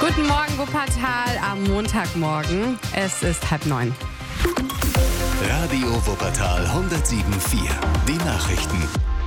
Guten Morgen, Wuppertal, am Montagmorgen. Es ist 8:30. Radio Wuppertal 107.4. Die Nachrichten.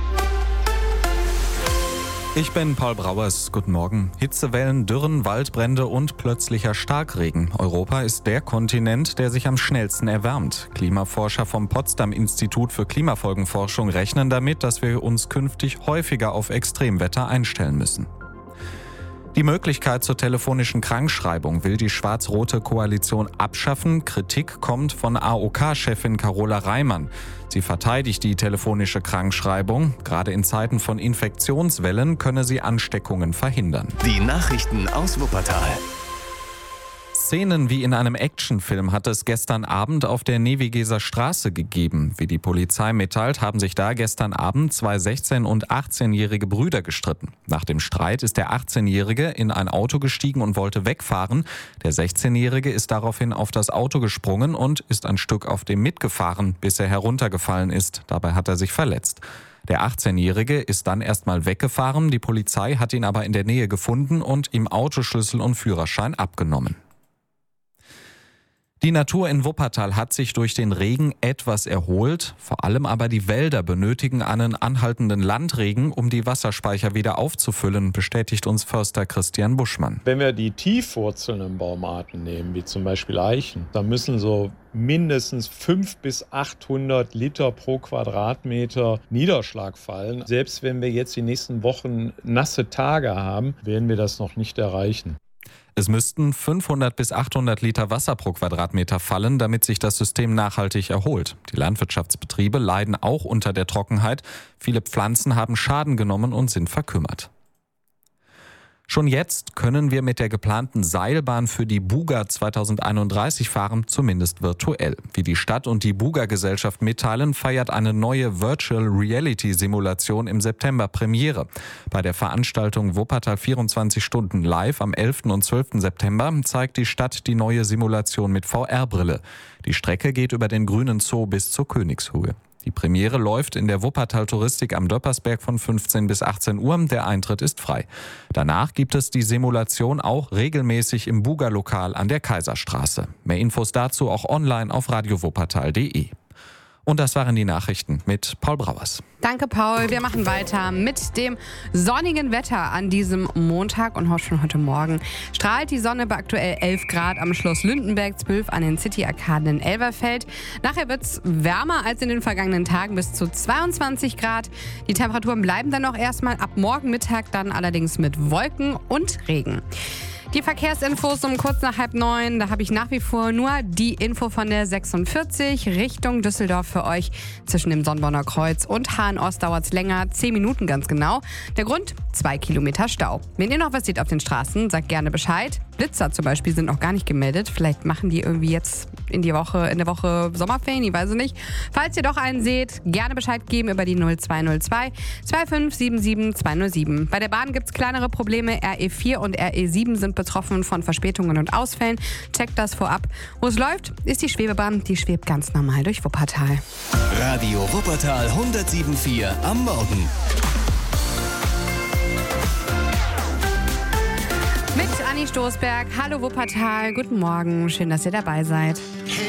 Ich bin Paul Brauers. Guten Morgen. Hitzewellen, Dürren, Waldbrände und plötzlicher Starkregen. Europa ist der Kontinent, der sich am schnellsten erwärmt. Klimaforscher vom Potsdam-Institut für Klimafolgenforschung rechnen damit, dass wir uns künftig häufiger auf Extremwetter einstellen müssen. Die Möglichkeit zur telefonischen Krankschreibung will die schwarz-rote Koalition abschaffen. Kritik kommt von AOK-Chefin Carola Reimann. Sie verteidigt die telefonische Krankschreibung. Gerade in Zeiten von Infektionswellen könne sie Ansteckungen verhindern. Die Nachrichten aus Wuppertal. Szenen wie in einem Actionfilm hat es gestern Abend auf der Nevigeser Straße gegeben. Wie die Polizei mitteilt, haben sich da gestern Abend zwei 16- und 18-jährige Brüder gestritten. Nach dem Streit ist der 18-Jährige in ein Auto gestiegen und wollte wegfahren. Der 16-Jährige ist daraufhin auf das Auto gesprungen und ist ein Stück auf dem mitgefahren, bis er heruntergefallen ist. Dabei hat er sich verletzt. Der 18-Jährige ist dann erstmal weggefahren. Die Polizei hat ihn aber in der Nähe gefunden und ihm Autoschlüssel und Führerschein abgenommen. Die Natur in Wuppertal hat sich durch den Regen etwas erholt. Vor allem aber die Wälder benötigen einen anhaltenden Landregen, um die Wasserspeicher wieder aufzufüllen, bestätigt uns Förster Christian Buschmann. Wenn wir die tiefwurzelnden Baumarten nehmen, wie zum Beispiel Eichen, dann müssen so mindestens 500 bis 800 Liter pro Quadratmeter Niederschlag fallen. Selbst wenn wir jetzt die nächsten Wochen nasse Tage haben, werden wir das noch nicht erreichen. Es müssten 500 bis 800 Liter Wasser pro Quadratmeter fallen, damit sich das System nachhaltig erholt. Die Landwirtschaftsbetriebe leiden auch unter der Trockenheit. Viele Pflanzen haben Schaden genommen und sind verkümmert. Schon jetzt können wir mit der geplanten Seilbahn für die Buga 2031 fahren, zumindest virtuell. Wie die Stadt und die Buga-Gesellschaft mitteilen, feiert eine neue Virtual Reality Simulation im September Premiere. Bei der Veranstaltung Wuppertal 24 Stunden live am 11. und 12. September zeigt die Stadt die neue Simulation mit VR-Brille. Die Strecke geht über den Grünen Zoo bis zur Königshöhe. Die Premiere läuft in der Wuppertal Touristik am Döppersberg von 15 bis 18 Uhr. Der Eintritt ist frei. Danach gibt es die Simulation auch regelmäßig im Buga-Lokal an der Kaiserstraße. Mehr Infos dazu auch online auf radiowuppertal.de. Und das waren die Nachrichten mit Paul Brauers. Danke, Paul. Wir machen weiter mit dem sonnigen Wetter an diesem Montag und schon heute Morgen strahlt die Sonne bei aktuell 11 Grad am Schloss Lündenberg, 12 an den City-Arkaden in Elverfeld. Nachher wird es wärmer als in den vergangenen Tagen, bis zu 22 Grad. Die Temperaturen bleiben dann noch erstmal ab morgen Mittag, dann allerdings mit Wolken und Regen. Die Verkehrsinfos um kurz nach 8:30. Da habe ich nach wie vor nur die Info von der 46 Richtung Düsseldorf für euch. Zwischen dem Sonnborner Kreuz und Hahn-Ost dauert es länger, 10 Minuten ganz genau. Der Grund? 2 Kilometer Stau. Wenn ihr noch was seht auf den Straßen, sagt gerne Bescheid. Blitzer zum Beispiel sind noch gar nicht gemeldet. Vielleicht machen die irgendwie jetzt in der Woche Sommerferien, ich weiß es nicht. Falls ihr doch einen seht, gerne Bescheid geben über die 0202 2577 207. Bei der Bahn gibt es kleinere Probleme. RE4 und RE7 sind betroffen von Verspätungen und Ausfällen. Checkt das vorab. Wo es läuft, ist die Schwebebahn. Die schwebt ganz normal durch Wuppertal. Radio Wuppertal 107.4 am Morgen. Mit Anni Stoßberg. Hallo Wuppertal. Guten Morgen. Schön, dass ihr dabei seid.